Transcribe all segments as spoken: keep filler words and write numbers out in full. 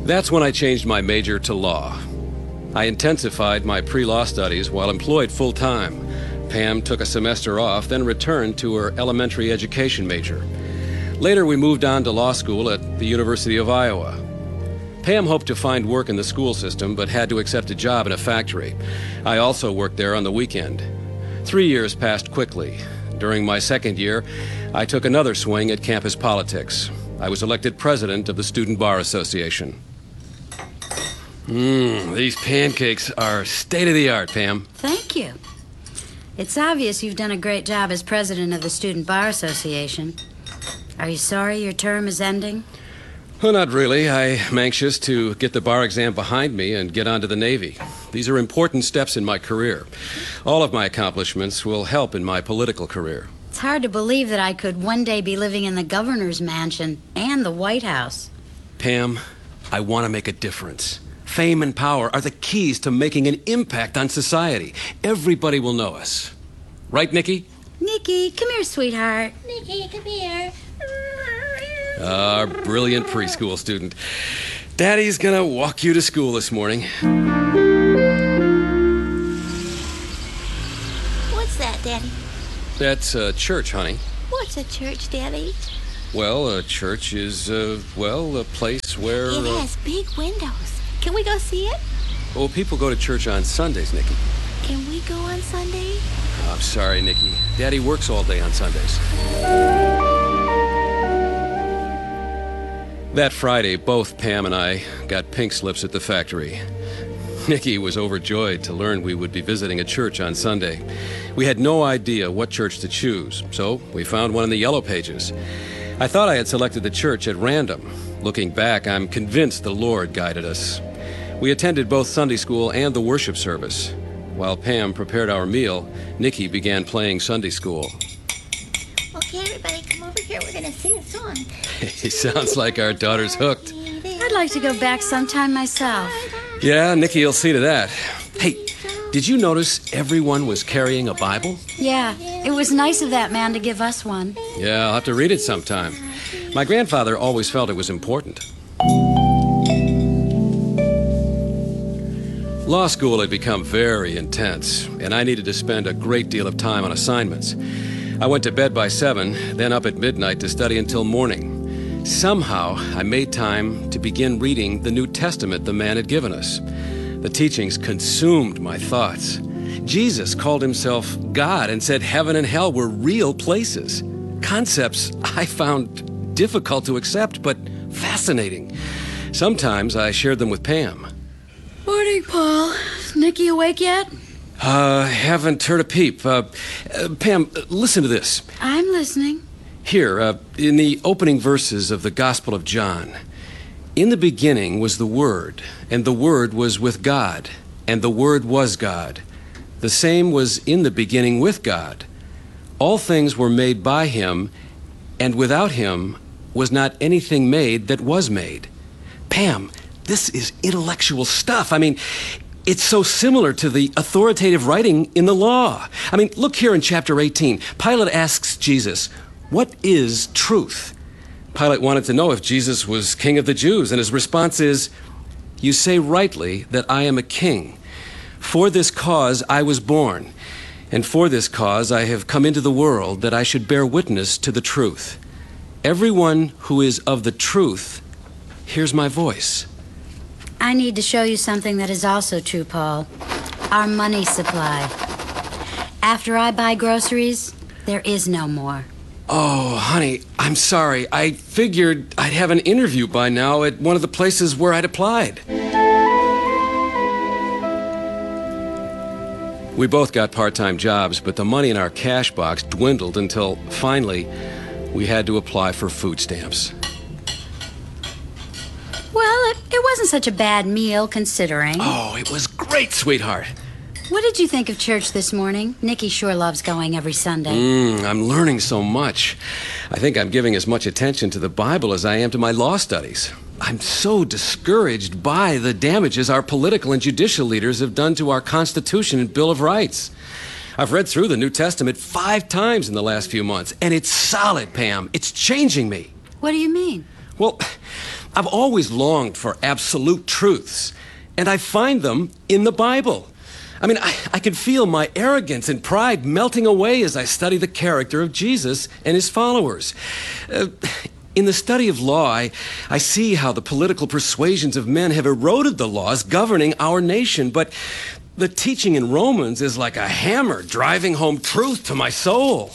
That's when I changed my major to law. I intensified my pre-law studies while employed full-time. Pam took a semester off, then returned to her elementary education major. Later, we moved on to law school at the University of Iowa. Pam hoped to find work in the school system, but had to accept a job in a factory. I also worked there on the weekend. Three years passed quickly. During my second year, I took another swing at campus politics. I was elected president of the Student Bar Association. Mmm, these pancakes are state-of-the-art, Pam. Thank you. It's obvious you've done a great job as president of the Student Bar Association. Are you sorry your term is ending? Well, not really. I'm anxious to get the bar exam behind me and get on to the Navy. These are important steps in my career. All of my accomplishments will help in my political career. It's hard to believe that I could one day be living in the governor's mansion and the White House. Pam, I want to make a difference. Fame and power are the keys to making an impact on society. Everybody will know us. Right, Nikki? Nikki, come here, sweetheart. Nikki, come here. Our brilliant preschool student. Daddy's gonna walk you to school this morning. What's that, Daddy? That's uh, church, honey. What's a church, Daddy? Well, a church is, uh, well, a place where... It uh, has big windows. Can we go see it? Well, people go to church on Sundays, Nikki. Can we go on Sunday? Oh, I'm sorry, Nikki. Daddy works all day on Sundays. That Friday, both Pam and I got pink slips at the factory. Nikki was overjoyed to learn we would be visiting a church on Sunday. We had no idea what church to choose, so we found one in the Yellow Pages. I thought I had selected the church at random. Looking back, I'm convinced the Lord guided us. We attended both Sunday school and the worship service. While Pam prepared our meal, Nikki began playing Sunday school. Okay, everybody, come over here. We're going to sing a song. He sounds like our daughter's hooked. I'd like to go back sometime myself. Yeah, Nikki will see to that. Hey, did you notice everyone was carrying a Bible? Yeah, it was nice of that man to give us one. Yeah, I'll have to read it sometime. My grandfather always felt it was important. Law school had become very intense, and I needed to spend a great deal of time on assignments. I went to bed by seven, then up at midnight to study until morning. Somehow, I made time to begin reading the New Testament the man had given us. The teachings consumed my thoughts. Jesus called himself God and said heaven and hell were real places. Concepts I found difficult to accept, but fascinating. Sometimes I shared them with Pam. Morning, Paul. Nikki awake yet? Uh, haven't heard a peep. Uh, uh, Pam, listen to this. I'm listening. Here, uh, in the opening verses of the Gospel of John, in the beginning was the Word, and the Word was with God, and the Word was God. The same was in the beginning with God. All things were made by him, and without him was not anything made that was made. Pam, this is intellectual stuff. I mean, it's so similar to the authoritative writing in the law. I mean, look here in chapter eighteen. Pilate asks Jesus, "What is truth?" Pilate wanted to know if Jesus was king of the Jews, and his response is, "You say rightly that I am a king. For this cause I was born, and for this cause I have come into the world, that I should bear witness to the truth. Everyone who is of the truth hears my voice." I need to show you something that is also true, Paul. Our money supply. After I buy groceries, there is no more. Oh, honey, I'm sorry. I figured I'd have an interview by now at one of the places where I'd applied. We both got part-time jobs, but the money in our cash box dwindled until, finally, we had to apply for food stamps. Well, it, it wasn't such a bad meal, considering. Oh, it was great, sweetheart. What did you think of church this morning? Nikki sure loves going every Sunday. Mm, I'm learning so much. I think I'm giving as much attention to the Bible as I am to my law studies. I'm so discouraged by the damages our political and judicial leaders have done to our Constitution and Bill of Rights. I've read through the New Testament five times in the last few months, and it's solid, Pam. It's changing me. What do you mean? Well, I've always longed for absolute truths, and I find them in the Bible. I mean, I, I can feel my arrogance and pride melting away as I study the character of Jesus and his followers. Uh, in the study of law, I, I see how the political persuasions of men have eroded the laws governing our nation, but the teaching in Romans is like a hammer driving home truth to my soul.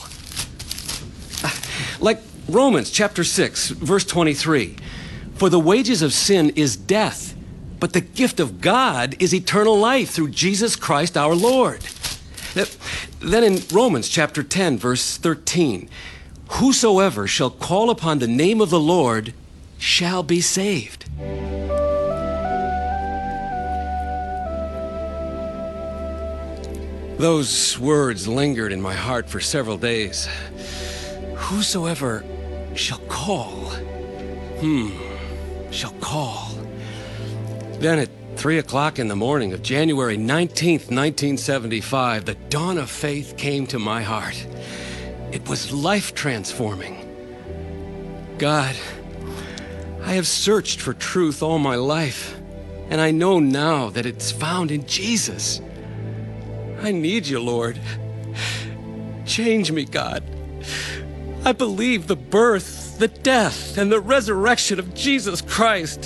Like Romans chapter six, verse twenty-three. For the wages of sin is death, but the gift of God is eternal life through Jesus Christ our Lord. Then in Romans chapter ten, verse thirteen. Whosoever shall call upon the name of the Lord shall be saved. Those words lingered in my heart for several days. Whosoever shall call, hmm, shall call. Then at three o'clock in the morning of January nineteenth, nineteen seventy-five, the dawn of faith came to my heart. It was life-transforming. God, I have searched for truth all my life, and I know now that it's found in Jesus. I need you, Lord. Change me, God. I believe the birth, the death, and the resurrection of Jesus Christ.